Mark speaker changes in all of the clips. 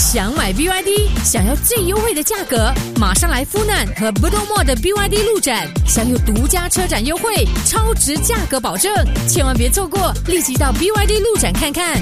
Speaker 1: 想买 BYD， 想要最优惠的价格，马上来富难和 Bedok Mall 的 BYD 路展，享有独家车展优惠，超值价格保证，千万别错过，立即到 BYD 路展看看。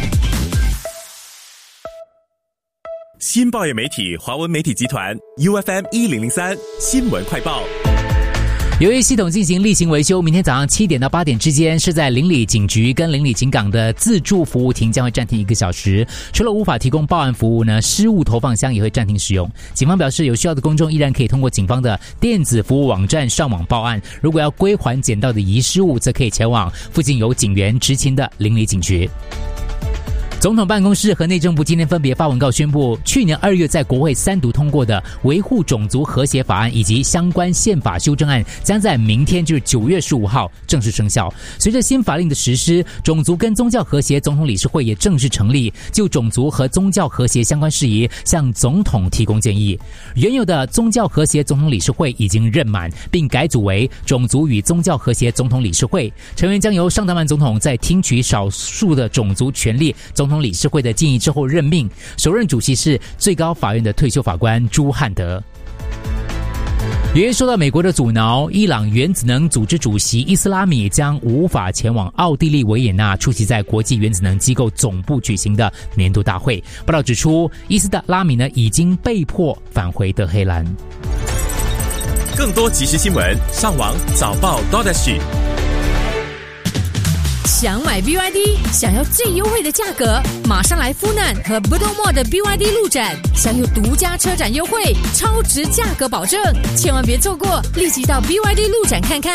Speaker 2: 新报业媒体华文媒体集团 UFM 1003新闻快报。
Speaker 3: 由于系统进行例行维修，明天早上7点到8点之间是在邻里警局跟邻里警港的自助服务亭将会暂停1个小时。除了无法提供报案服务呢，失物投放箱也会暂停使用。警方表示，有需要的公众依然可以通过警方的电子服务网站上网报案。如果要归还捡到的遗失物，则可以前往附近有警员执勤的邻里警局。总统办公室和内政部今天分别发文告宣布，去年2月在国会3读通过的维护种族和谐法案以及相关宪法修正案，将在明天就是9月15号正式生效。随着新法令的实施，种族跟宗教和谐总统理事会也正式成立，就种族和宗教和谐相关事宜向总统提供建议。原有的宗教和谐总统理事会已经任满，并改组为种族与宗教和谐总统理事会，成员将由尚德曼总统在听取少数的种族权利总统理事会的建议之后任命，首任主席是最高法院的退休法官朱汉德。由于受到美国的阻挠，伊朗原子能组织主席伊斯拉米将无法前往奥地利维也纳出席在国际原子能机构总部举行的年度大会。报道指出，伊斯拉米呢已经被迫返回德黑兰。
Speaker 2: 更多即时新闻，上网早报 .SG。
Speaker 1: 想买 BYD， 想要最优惠的价格，马上来富难和 Bedok Mall 的 BYD 路展，享有独家车展优惠，超值价格保证，千万别错过，立即到 BYD 路展看看。